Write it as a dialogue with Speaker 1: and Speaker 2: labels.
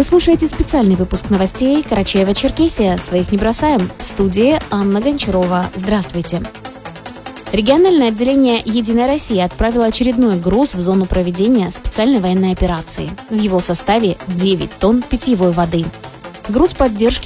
Speaker 1: Вы слушаете специальный выпуск новостей Карачаево-Черкесия. Своих не бросаем. В студии Анна Гончарова. Здравствуйте. Региональное отделение «Единой России» отправило очередной груз в зону проведения специальной военной операции. В его составе 9 тонн питьевой воды. Груз поддержки